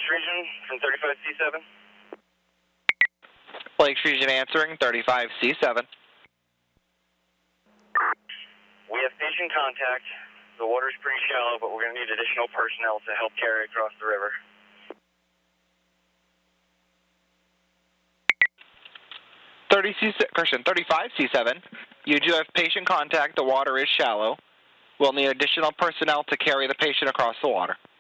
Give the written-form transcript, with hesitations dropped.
Region from 35C7. Lakes Region answering, 35C7. We have patient contact. The water's pretty shallow, but we're going to need additional personnel to help carry across the river. Correction, 35C7. You do have patient contact. The water is shallow. We'll need additional personnel to carry the patient across the water.